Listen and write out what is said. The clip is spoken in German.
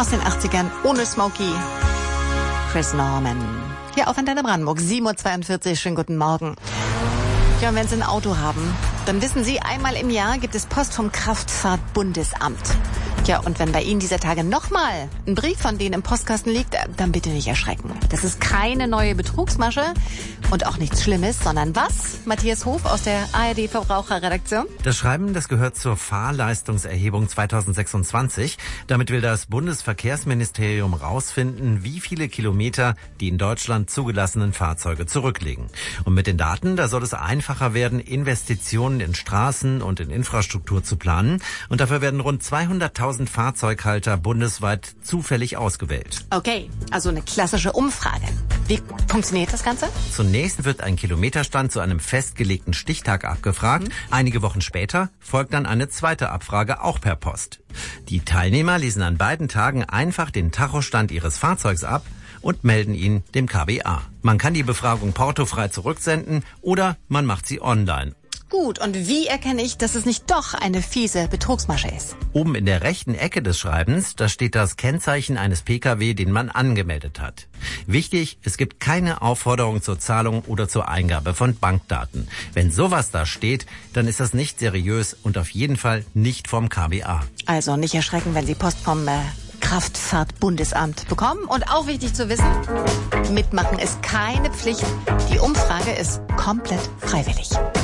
aus den 80ern ohne Smokey. Chris Norman. Hier auf Antenne Brandenburg, 7:42 Uhr. Schönen guten Morgen. Ja, und wenn Sie ein Auto haben, dann wissen Sie, einmal im Jahr gibt es Post vom Kraftfahrtbundesamt. Ja, und wenn bei Ihnen dieser Tage nochmal ein Brief von denen im Postkasten liegt, dann bitte nicht erschrecken. Das ist keine neue Betrugsmasche und auch nichts Schlimmes, sondern was? Matthias Hof aus der ARD-Verbraucherredaktion. Das Schreiben, das gehört zur Fahrleistungserhebung 2026. Damit will das Bundesverkehrsministerium rausfinden, wie viele Kilometer die in Deutschland zugelassenen Fahrzeuge zurücklegen. Und mit den Daten, da soll es einfacher werden, Investitionen in Straßen und in Infrastruktur zu planen. Und dafür werden rund 200.000 Fahrzeughalter bundesweit zufällig ausgewählt. Okay, also eine klassische Umfrage. Wie funktioniert das Ganze? Zunächst wird ein Kilometerstand zu einem festgelegten Stichtag abgefragt. Einige Wochen später folgt dann eine zweite Abfrage, auch per Post. Die Teilnehmer lesen an beiden Tagen einfach den Tachostand ihres Fahrzeugs ab und melden ihn dem KBA. Man kann die Befragung portofrei zurücksenden oder man macht sie online. Gut, und wie erkenne ich, dass es nicht doch eine fiese Betrugsmasche ist? Oben in der rechten Ecke des Schreibens, da steht das Kennzeichen eines Pkw, den man angemeldet hat. Wichtig, es gibt keine Aufforderung zur Zahlung oder zur Eingabe von Bankdaten. Wenn sowas da steht, dann ist das nicht seriös und auf jeden Fall nicht vom KBA. Also nicht erschrecken, wenn Sie Post vom Kraftfahrtbundesamt bekommen. Und auch wichtig zu wissen, mitmachen ist keine Pflicht. Die Umfrage ist komplett freiwillig.